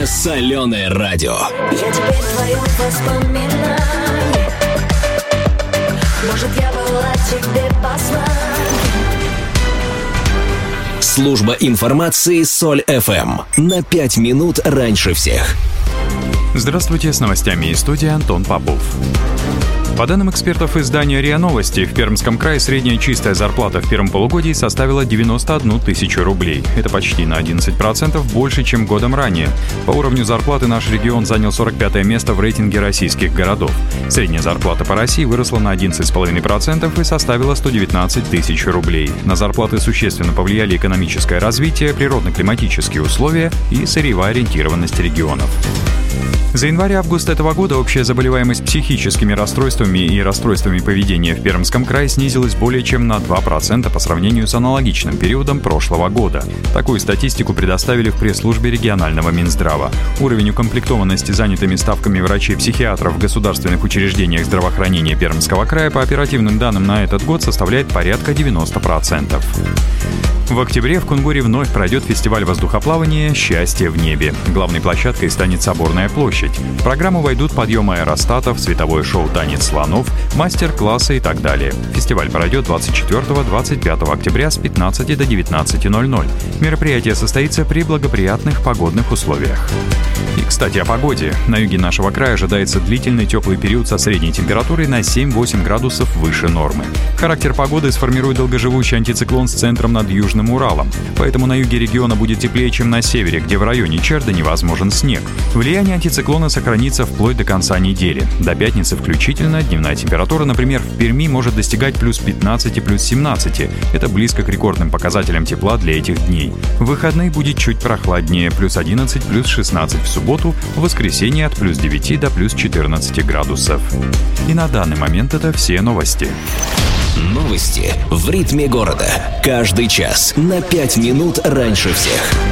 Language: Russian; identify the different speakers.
Speaker 1: Самое соленое радио.
Speaker 2: Я теперь твое воспоминание. Может, я была тебе посланной.
Speaker 1: Служба информации Соль ФМ. На 5 минут раньше всех.
Speaker 3: Здравствуйте, с новостями из студии Антон Попов. По данным экспертов издания РИА Новости, в Пермском крае средняя чистая зарплата в первом полугодии составила 91 тысячу рублей. Это почти на 11% больше, чем годом ранее. По уровню зарплаты наш регион занял 45-е место в рейтинге российских городов. Средняя зарплата по России выросла на 11,5% и составила 119 тысяч рублей. На зарплаты существенно повлияли экономическое развитие, природно-климатические условия и сырьевая ориентированность регионов. За январь-август этого года общая заболеваемость психическими расстройствами и расстройствами поведения в Пермском крае снизилась более чем на 2% по сравнению с аналогичным периодом прошлого года. Такую статистику предоставили в пресс-службе регионального Минздрава. Уровень укомплектованности занятыми ставками врачей-психиатров в государственных учреждениях здравоохранения Пермского края по оперативным данным на этот год составляет порядка 90%. В октябре в Кунгуре вновь пройдет фестиваль воздухоплавания «Счастье в небе». Главной площадкой станет Соборная площадь. В программу войдут подъемы аэростатов, световое шоу «Танец слонов», мастер-классы и так далее. Фестиваль пройдет 24-25 октября с 15 до 19:00. Мероприятие состоится при благоприятных погодных условиях. И, кстати, о погоде. На юге нашего края ожидается длительный теплый период со средней температурой на 7-8 градусов выше нормы. Характер погоды сформирует долгоживущий антициклон с центром над Южным Уралом. Поэтому на юге региона будет теплее, чем на севере, где в районе Черда невозможен снег. Влияние антициклона сохранится вплоть до конца недели. До пятницы включительно дневная температура, например, в Перми может достигать плюс 15 плюс 17. Это близко к рекордным показателям тепла для этих дней. В выходные будет чуть прохладнее, плюс 11, плюс 16 в субботу, в воскресенье от плюс 9 до плюс 14 градусов. И на данный момент это все новости.
Speaker 1: Новости в ритме города. Каждый час на 5 минут раньше всех.